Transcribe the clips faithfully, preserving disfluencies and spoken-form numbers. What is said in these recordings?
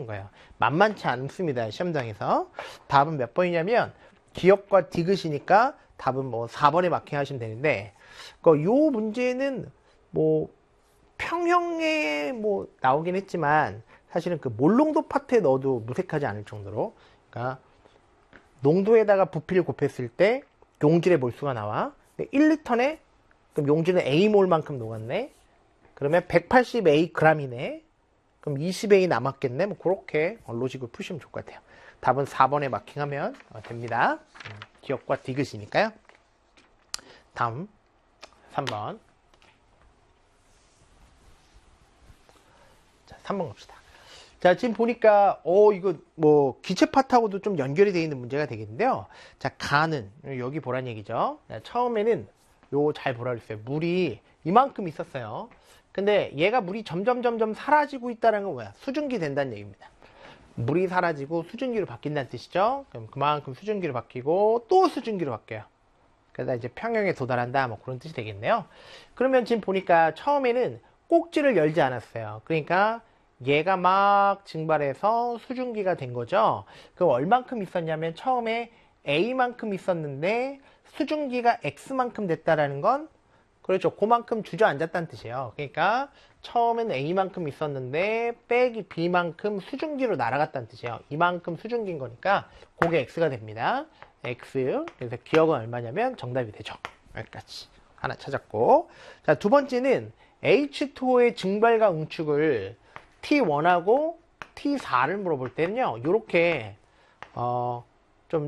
푸시는 거예요. 만만치 않습니다. 시험장에서. 답은 몇 번이냐면 기억과 디귿이니까 답은 뭐 사 번에 마킹하시면 되는데, 그 요 문제는 뭐 평형에 뭐 나오긴 했지만 사실은 그 몰농도 파트에 넣어도 무색하지 않을 정도로, 그러니까 농도에다가 부피를 곱했을 때 용질의 몰수가 나와. 근데 일 리터네? 그럼 용질은 A몰만큼 녹았네? 그러면 백팔십 에이 g이네? 그럼 이십 에이 남았겠네? 뭐 그렇게 로직을 푸시면 좋을 것 같아요. 답은 사 번에 마킹하면 됩니다. 기억과 디귿이니까요. 다음 삼 번. 자, 삼 번 갑시다. 자, 지금 보니까 어 이거 뭐 기체 파트하고도 좀 연결이 되어 있는 문제가 되겠는데요. 자, 가는 여기 보란 얘기죠. 자, 처음에는 요거 잘 보라 그랬어요. 물이 이만큼 있었어요. 근데 얘가 물이 점점 점점 사라지고 있다는 건 뭐야? 수증기 된다는 얘기입니다. 물이 사라지고 수증기로 바뀐다는 뜻이죠. 그럼 그만큼 수증기로 바뀌고 또 수증기로 바뀌어요. 그러다 이제 평형에 도달한다, 뭐 그런 뜻이 되겠네요. 그러면 지금 보니까 처음에는 꼭지를 열지 않았어요. 그러니까 얘가 막 증발해서 수증기가 된 거죠. 그럼 얼만큼 있었냐면 처음에 A만큼 있었는데 수증기가 X만큼 됐다라는 건, 그렇죠, 그만큼 주저앉았다는 뜻이에요. 그러니까 처음엔 A만큼 있었는데 빼기 B만큼 수증기로 날아갔다는 뜻이에요. 이만큼 수증기인 거니까 그게 X가 됩니다. X. 그래서 기억은 얼마냐면 정답이 되죠. 여기까지 하나 찾았고, 자, 두 번째는 에이치 투오의 증발과 응축을 티 원하고 티 사를 물어볼 때는요, 요렇게 어, 좀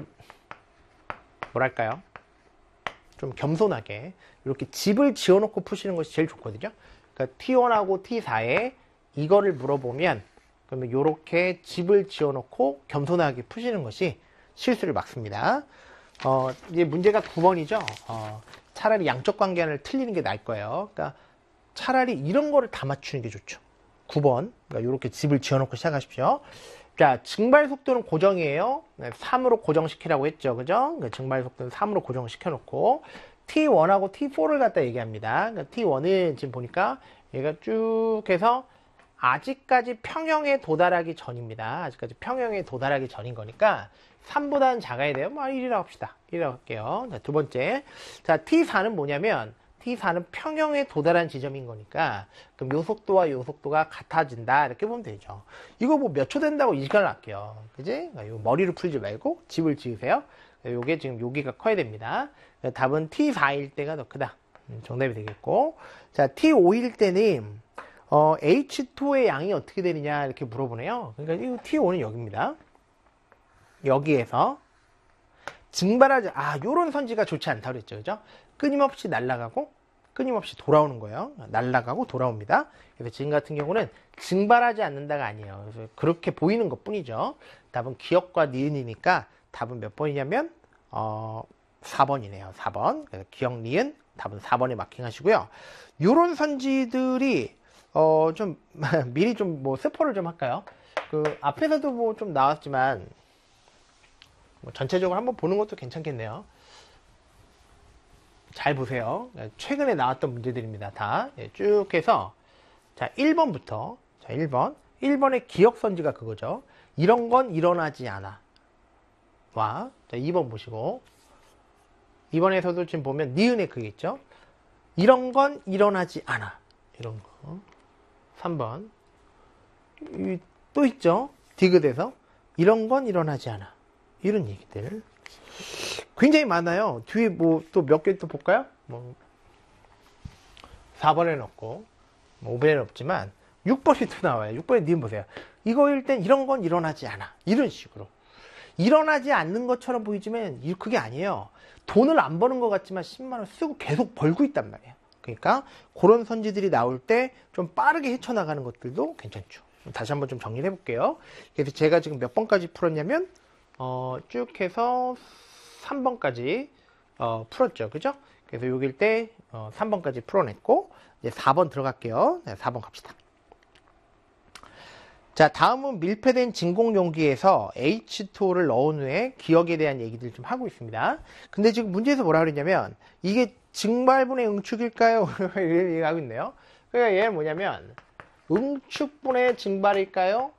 뭐랄까요, 좀 겸손하게 이렇게 집을 지어놓고 푸시는 것이 제일 좋거든요. 그러니까 티 원하고 티 사에 이거를 물어보면, 그러면 이렇게 집을 지어놓고 겸손하게 푸시는 것이 실수를 막습니다. 어, 이제 문제가 구 번이죠. 어, 차라리 양적 관계를 틀리는 게 나을 거예요. 그러니까 차라리 이런 거를 다 맞추는 게 좋죠. 구 번. 그러니까 이렇게 집을 지어놓고 시작하십시오. 자, 증발 속도는 고정이에요. 삼으로 고정시키라고 했죠. 그죠? 그러니까 증발 속도는 삼으로 고정시켜놓고 티 원하고 티 포를 갖다 얘기합니다. 그러니까 티 원은 지금 보니까 얘가 쭉 해서 아직까지 평형에 도달하기 전입니다. 아직까지 평형에 도달하기 전인 거니까 삼보다는 작아야 돼요. 뭐 일이라고 합시다. 일이라고 할게요. 자, 두 번째. 자, 티 사는 뭐냐면 티 사는 평형에 도달한 지점인 거니까 그럼 요 속도와 요 속도가 같아진다, 이렇게 보면 되죠. 이거 뭐 몇 초 된다고 이 시간을 아껴요. 그지? 그러니까 머리를 풀지 말고 집을 지으세요. 요게 지금 여기가 커야 됩니다. 답은 티 사일 때가 더 크다. 정답이 되겠고, 자, 티 오일 때는 어, 에이치 투오의 양이 어떻게 되느냐 이렇게 물어보네요. 그러니까 이 티 오는 여기입니다. 여기에서 증발하지, 아, 요런 선지가 좋지 않다고 그랬죠. 그죠? 끊임없이 날아가고 끊임없이 돌아오는 거예요. 날아가고 돌아옵니다. 그래서 지금 같은 경우는 증발하지 않는다가 아니에요. 그래서 그렇게 보이는 것 뿐이죠. 답은 기억과 니은이니까 답은 몇 번이냐면 어, 사 번이네요. 사 번. 그래서 기억, 니은, 답은 사 번에 마킹하시고요. 요런 선지들이 어, 좀 미리 좀 뭐 스포를 좀 할까요? 그 앞에서도 뭐 좀 나왔지만 뭐 전체적으로 한번 보는 것도 괜찮겠네요. 잘 보세요. 최근에 나왔던 문제들입니다. 다 쭉 해서, 자, 일 번부터, 자, 일 번. 일 번의 기억선지가 그거죠. 이런 건 일어나지 않아. 와. 자, 이 번 보시고. 이 번에서도 지금 보면 니은에 그게 있죠. 이런 건 일어나지 않아. 이런 거. 삼 번. 이, 또 있죠. 디귿에서. 이런 건 일어나지 않아. 이런 얘기들. 굉장히 많아요. 뒤에 뭐 또 몇 개 또 볼까요? 뭐 사 번에는 없고 뭐 오 번에는 없지만 육 번이 또 나와요. 육 번에 니은 보세요. 이거일 땐 이런 건 일어나지 않아. 이런 식으로. 일어나지 않는 것처럼 보이지만 그게 아니에요. 돈을 안 버는 것 같지만 십만 원 쓰고 계속 벌고 있단 말이에요. 그러니까 그런 선지들이 나올 때 좀 빠르게 헤쳐나가는 것들도 괜찮죠. 다시 한번 좀 정리를 해볼게요. 그래서 제가 지금 몇 번까지 풀었냐면 어, 쭉 해서 삼 번까지 어, 풀었죠. 그죠? 그래서 여길 때 어, 삼 번까지 풀어냈고 이제 사 번 들어갈게요. 네, 사 번 갑시다. 자, 다음은 밀폐된 진공 용기에서 에이치 투오를 넣은 후에 기억에 대한 얘기들 좀 하고 있습니다. 근데 지금 문제에서 뭐라 그랬냐면 이게 증발분의 응축일까요? 이렇게 얘기하고 있네요. 그러니까 얘는 뭐냐면 응축분의 증발일까요?